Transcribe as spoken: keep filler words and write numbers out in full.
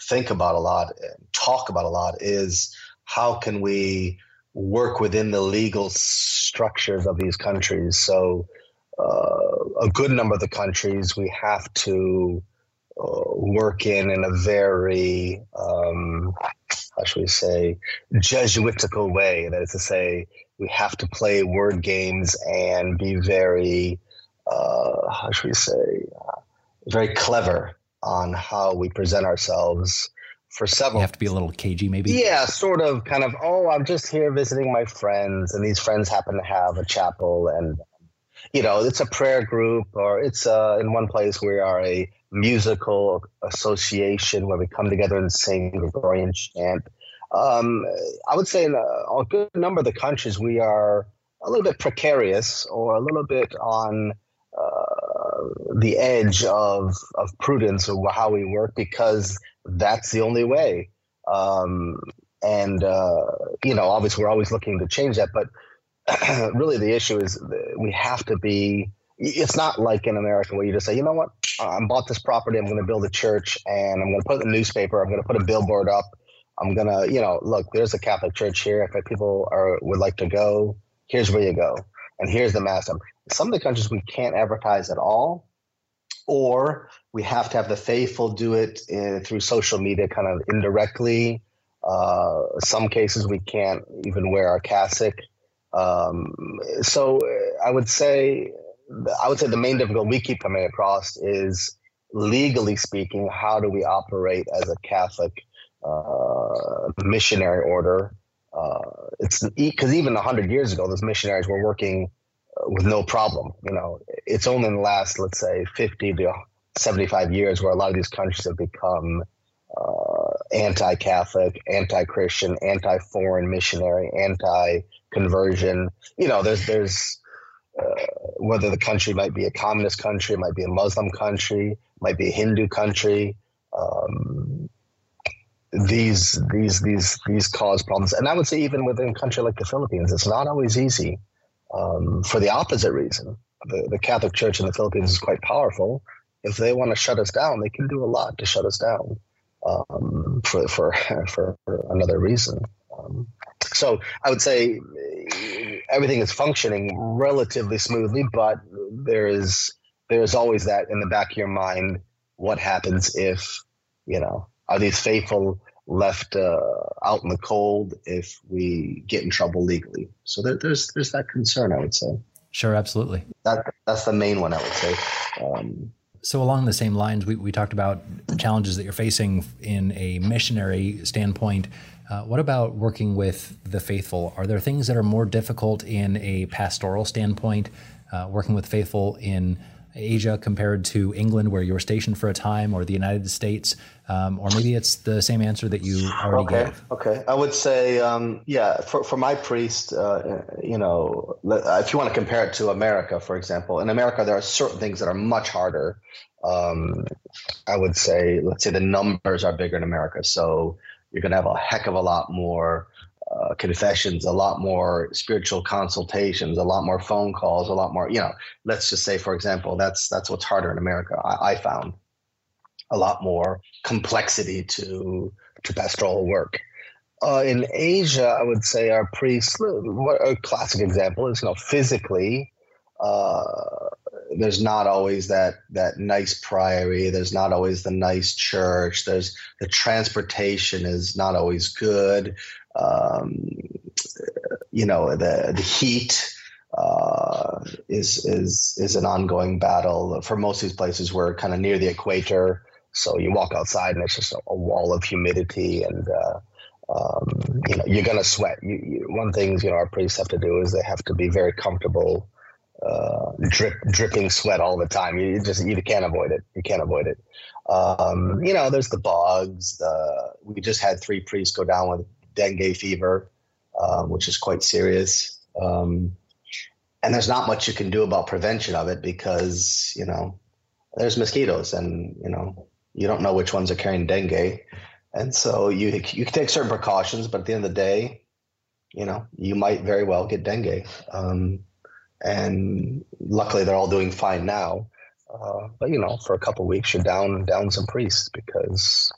think about a lot, talk about a lot, is how can we work within the legal structures of these countries. So uh, a good number of the countries we have to uh, work in in a very, um, how should we say, Jesuitical way. That is to say, we have to play word games and be very, uh, how should we say, uh, very clever on how we present ourselves for several. You have to be a little cagey, maybe? Yeah, sort of, kind of, oh, I'm just here visiting my friends, and these friends happen to have a chapel, and, you know, it's a prayer group, or it's uh, in one place we are a musical association where we come together and sing Gregorian chant. Um, I would say in a, a good number of the countries, we are a little bit precarious or a little bit on uh, the edge of, of prudence or how we work, because that's the only way. Um, and, uh, you know, obviously we're always looking to change that, but really the issue is we have to be, it's not like in America where you just say, you know what, I bought this property, I'm going to build a church, and I'm going to put it in the newspaper, I'm going to put a billboard up, I'm going to, you know, look, there's a Catholic church here. If people are would like to go, here's where you go. And here's the mass. Some of the countries we can't advertise at all, or we have to have the faithful do it in, through social media kind of indirectly. Uh, some cases we can't even wear our cassock. Um, so I would say, I would say the main difficulty we keep coming across is, legally speaking, how do we operate as a Catholic uh, missionary order? Uh, it's because even a hundred years ago, those missionaries were working with no problem. You know, it's only in the last, let's say, fifty to seventy-five years where a lot of these countries have become uh, anti-Catholic, anti-Christian, anti-foreign missionary, anti-conversion. You know, there's there's uh, whether the country might be a communist country, it might be a Muslim country, might be a Hindu country. Um, these these these these cause problems, and I would say even within a country like the Philippines, it's not always easy. Um, for the opposite reason, the, the Catholic Church in the Philippines is quite powerful. If they want to shut us down, they can do a lot to shut us down um, for, for for another reason. Um, so I would say everything is functioning relatively smoothly, but there is there is always that in the back of your mind: what happens if, you know, are these faithful left uh, out in the cold if we get in trouble legally? So there, there's there's that concern, I would say. Sure, absolutely. That that's the main one, I would say. Um, so along the same lines, we, we talked about challenges that you're facing in a missionary standpoint. Uh, what about working with the faithful? Are there things that are more difficult in a pastoral standpoint, uh, working with faithful in Asia compared to England, where you were stationed for a time, or the United States? Um, or maybe it's the same answer that you already okay, gave. Okay. I would say, um, yeah, for, for my priest, uh, you know, if you want to compare it to America, for example, in America, there are certain things that are much harder. Um, I would say, let's say the numbers are bigger in America. So you're going to have a heck of a lot more uh, confessions, a lot more spiritual consultations, a lot more phone calls, a lot more, you know, let's just say, for example, that's, that's what's harder in America. I, I found a lot more complexity to, to pastoral work. Uh, in Asia, I would say our priests, a classic example is, you know, physically, uh, there's not always that, that nice priory. There's not always the nice church. There's the transportation is not always good. Um, you know, the, the heat, uh, is, is, is an ongoing battle for most of these places. We're kind of near the equator. So you walk outside and it's just a, a wall of humidity, and, uh, um, you know, you're going to sweat. You, you, one thing, you know, our priests have to do is they have to be very comfortable, uh, drip, dripping sweat all the time. You, you just, you can't avoid it. You can't avoid it. Um, you know, there's the bugs. The, we just had three priests go down with dengue fever, um, which is quite serious. Um, and there's not much you can do about prevention of it because, you know, there's mosquitoes and, you know, you don't know which ones are carrying dengue. And so you you can take certain precautions, but at the end of the day, you know, you might very well get dengue. Um, and luckily they're all doing fine now. Uh, but, you know, for a couple of weeks, you're down down some priests because